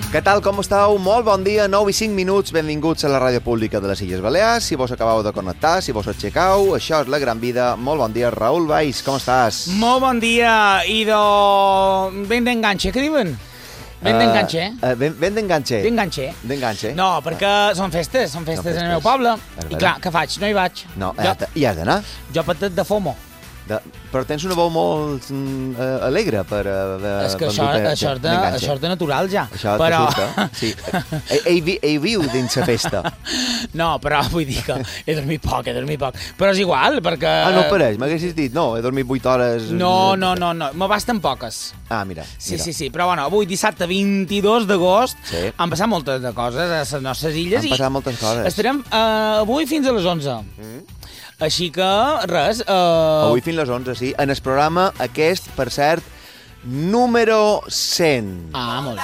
Què tal, com esteu? Molt bon dia, 9 i 5 minuts, benvinguts a la ràdio pública de les Illes Balears. Si vos acabeu de connectar, si vos aixecau, això és La Gran Vida. Molt bon dia, Raül Valls, com estàs? Molt bon dia, i ben d'enganxe, què diuen? Ben d'enganxe, Ben d'enganxe. D'enganxe. No, perquè són festes en el meu poble. I clar, què faig? No hi vaig. No, hi has d'anar. Jo patet de FOMO. Però tens una veu molt alegre per... És que això és de natural, ja. Això te surta, sí. Ell viu dins la festa. No, però vull dir que he dormit poc. Però és igual, perquè... No pareix, m'haguessis dit, no, he dormit 8 hores... No, me basten poques. Mira. Sí, però bueno, avui dissabte 22 d'agost han passat moltes de coses a les nostres illes. Han passat moltes coses. Estarem avui fins a les 11. Així que, res... Avui fins a les 11, sí. En el programa aquest, per cert, número 100. Molt bé.